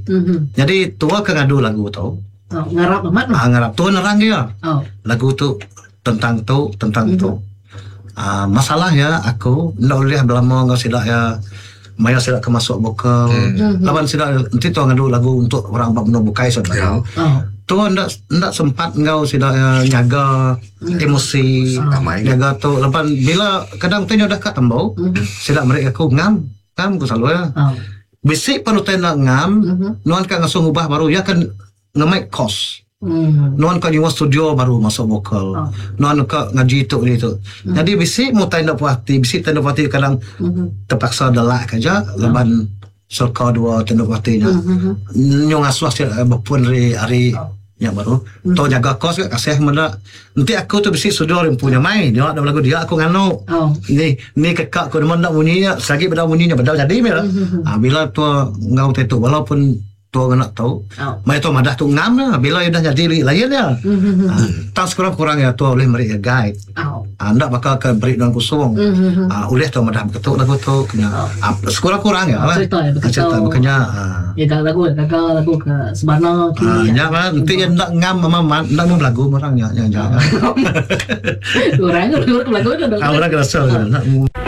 Jadi tua ke ngadu lagu tu. Ngarap amat lah. Ngarap tu nerang dia. Lagu tu tentang tu. Masalah ya aku nak boleh belama ngau silap ya. Maya silap ke masuk vokal. Lawan silap nanti tu ngadu lagu untuk orang bab bukai saudara. Tu ndak sempat ngau silap nyaga emosi. Nyaga tu lepas bila kadang tu dah kat tembau. Silap mereka aku ngam aku selalu ya. Bisik panutai nak ngam, nuan kan ngasuh ubah baru ya kan nge-mic cost. Nuan kan nyewa studio baru masuk vokal. Nuan kan ngaji tu ni tu. Jadi bisik mu tai nak puati, bisik tai nak puati kadang terpaksa delak aja leban selka dua tanda puatinya. Nyo ngasuh berpun hari yang baru. Tau jaga kos ke kasih mana. Nanti aku tu bisik studio yang punya main. Dia ada lagu dia aku ngano. Ni kekak aku demen nak bunyinya, sagi pada bunyinya badal jadi bila. Bila tu ngau tu walaupun tu nak tahu. Mai tu madah tu ngam lah bila dah jadi lain dia. Tas kurang ya tu oleh mereka guide. Anda bakal ke beri dan kosong. Oleh tu madah betul lagu tu kena kurang ya lah. Cerita makanya ya lagu ke sebana ya kan nanti nak ngam mama nak ngam lagu orang ya. Orang lagu tu orang kerasa